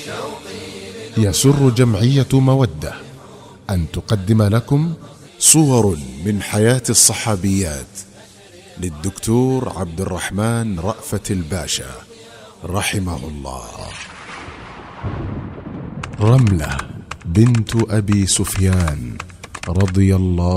يسر جمعية مودة أن تقدم لكم صور من حياة الصحابيات للدكتور عبد الرحمن رأفت الباشا رحمه الله. رملة بنت أبي سفيان رضي الله